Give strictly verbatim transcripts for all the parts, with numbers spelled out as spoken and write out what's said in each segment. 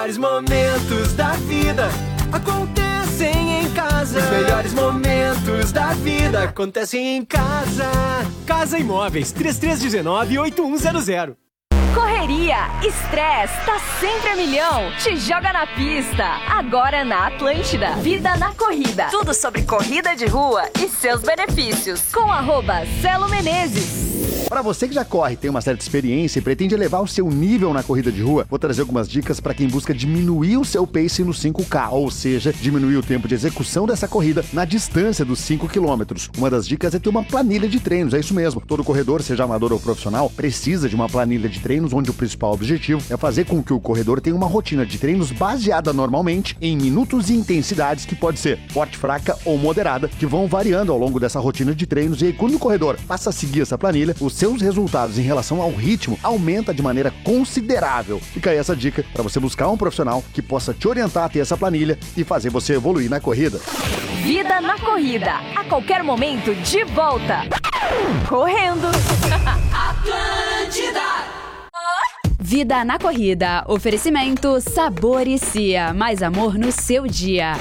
Os momentos da vida acontecem em casa. Os melhores momentos da vida acontecem em casa. Casa Imóveis, três três um nove, oito um zero zero. Correria, estresse, tá sempre a milhão. Te joga na pista. Agora na Atlântida. Vida na corrida. Tudo sobre corrida de rua e seus benefícios. Com arroba Celo Menezes. Para você que já corre, tem uma certa experiência e pretende elevar o seu nível na corrida de rua, vou trazer algumas dicas para quem busca diminuir o seu pace no cinco K, ou seja, diminuir o tempo de execução dessa corrida na distância dos cinco quilômetros. Uma das dicas é ter uma planilha de treinos, é isso mesmo. Todo corredor, seja amador ou profissional, precisa de uma planilha de treinos onde o principal objetivo é fazer com que o corredor tenha uma rotina de treinos baseada normalmente em minutos e intensidades que pode ser forte, fraca ou moderada, que vão variando ao longo dessa rotina de treinos, e aí quando o corredor passa a seguir essa planilha, os seus resultados em relação ao ritmo aumenta de maneira considerável. Fica aí essa dica para você buscar um profissional que possa te orientar a ter essa planilha e fazer você evoluir na corrida. Vida na corrida, a qualquer momento de volta. Correndo. Atlântida. Vida na corrida, oferecimento Sabor e Cia, mais amor no seu dia.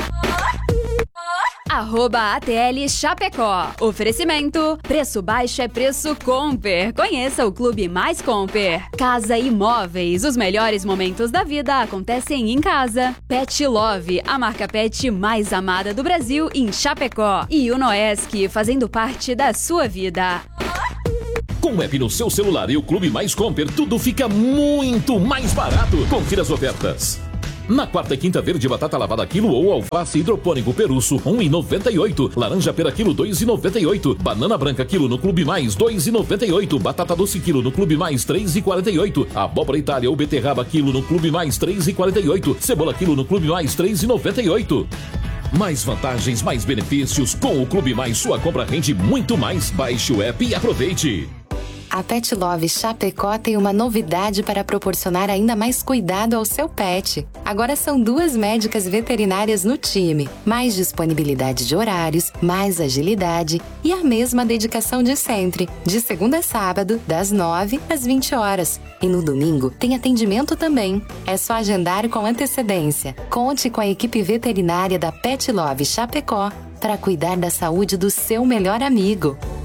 Arroba A T L Chapecó. Oferecimento. Preço baixo é preço Comper. Conheça o Clube Mais Comper. Casa Imóveis. Os melhores momentos da vida acontecem em casa. Pet Love. A marca pet mais amada do Brasil em Chapecó. E Unoesc, fazendo parte da sua vida. Com o app no seu celular e o Clube Mais Comper, tudo fica muito mais barato. Confira as ofertas. Na quarta e quinta verde, batata lavada quilo ou alface hidropônico peruço, um real e noventa e oito centavos. Laranja pera quilo, dois reais e noventa e oito centavos. Banana branca quilo no Clube Mais, dois reais e noventa e oito centavos. Batata doce quilo no Clube Mais, três reais e quarenta e oito centavos. Abóbora Itália ou beterraba quilo no Clube Mais, três reais e quarenta e oito centavos. Cebola quilo no Clube Mais, três reais e noventa e oito centavos. Mais vantagens, mais benefícios. Com o Clube Mais, sua compra rende muito mais. Baixe o app e aproveite. A Pet Love Chapecó tem uma novidade para proporcionar ainda mais cuidado ao seu pet. Agora são duas médicas veterinárias no time, mais disponibilidade de horários, mais agilidade e a mesma dedicação de sempre, de segunda a sábado, das nove às vinte horas. E no domingo tem atendimento também. É só agendar com antecedência. Conte com a equipe veterinária da Pet Love Chapecó para cuidar da saúde do seu melhor amigo.